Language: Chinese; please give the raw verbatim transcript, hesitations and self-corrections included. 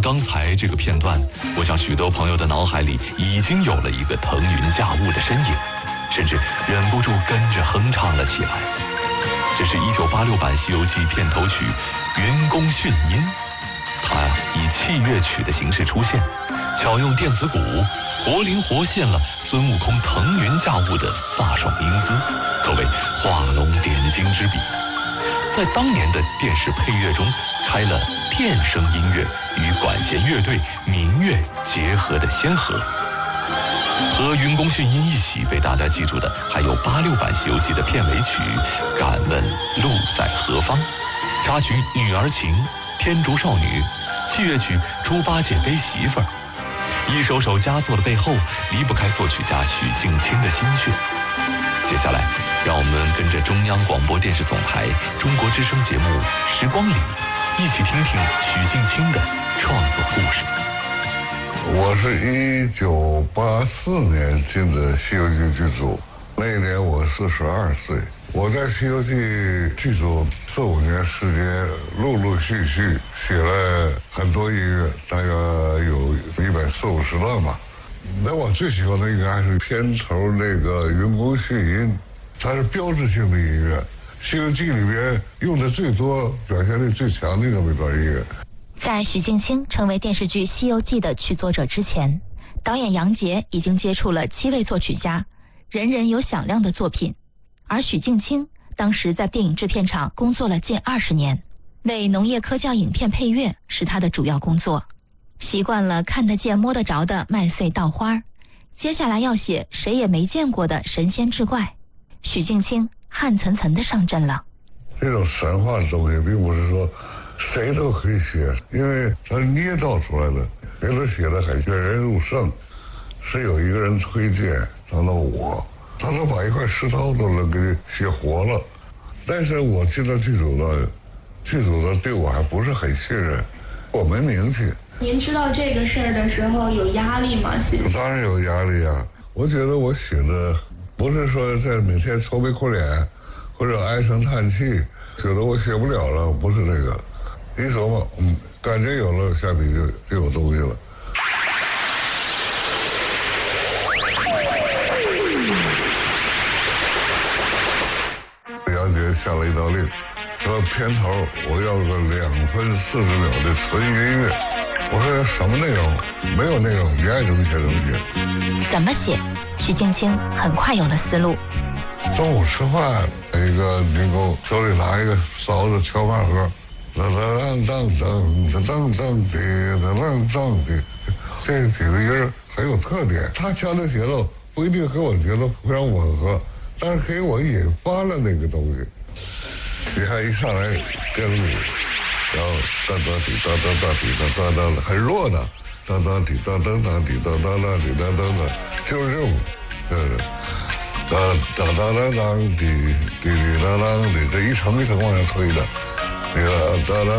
刚才这个片段，我想许多朋友的脑海里已经有了一个腾云驾雾的身影，甚至忍不住跟着哼唱了起来。这是一九八六版《西游记》片头曲《云宫迅音》，它以器乐曲的形式出现，巧用电子鼓，活灵活现了孙悟空腾云驾雾的飒爽英姿，可谓画龙点睛之笔。在当年的电视配乐中开了电声音乐与管弦乐队民乐结合的先河。和云宫迅音一起被大家记住的还有八六版《西游记》的片尾曲《敢问路在何方》，插曲《女儿情》、天竺少女，器乐曲《猪八戒背媳妇儿》。一首首佳作的背后离不开作曲家许镜清的心血。接下来让我们跟着中央广播电视总台中国之声节目《时光里》一起听听许镜清的创作故事。 我是一九八四年进的《西游记》剧组，那一年我四十二岁。我在《西游记》剧组四五年时间，陆陆续续写了很多音乐，大概有一百四五十段吧。那我最喜欢的应该还是片头那个《云宫迅音》，它是标志性的音乐，《西游记》里面用的最多、表现力最强的那么一段音乐。 在许镜清成为电视剧《西游记》的剧作者之前，导演杨洁已经接触了七位作曲家，人人有响亮的作品。而许镜清当时在电影制片厂工作了近二十年，为农业科教影片配乐是他的主要工作。习惯了看得见摸得着的麦穗稻花，接下来要写谁也没见过的神仙志怪，许镜清汗涔涔地上阵了。 这种神话的东西并不是说谁都可以写，因为它是捏造出来的，给他写的很引人入胜，是有一个人推荐找到我，他能把一块石头都能给写活了。但是我进到剧组呢，剧组呢对我还不是很信任，我没名气。 您知道这个事儿的时候有压力吗？ 当然有压力啊！我觉得我写的不是说在每天愁眉苦脸或者唉声叹气，觉得我写不了了，不是这个。一琢磨，嗯，感觉有了，下笔就就有东西了。杨洁下了一道令，说片头我要个两分四十秒的纯音乐。我说什么内容？没有内容，你爱怎么写怎么写。 怎么写？许镜清很快有了思路。 中午吃饭，一个民工手里拿一个勺子敲饭盒，当当当当当当的当当的，这几个音很有特点。他敲的节奏不一定和我的节奏非常吻合，但是给我引发了那个东西。你看一上来电子鼓。然后当当滴当当当滴当当当，很弱的，当当滴当当当滴当当当滴当当当，就是这种，就是当当当当当滴滴滴当当滴，这一层一层往上推的，那个当当。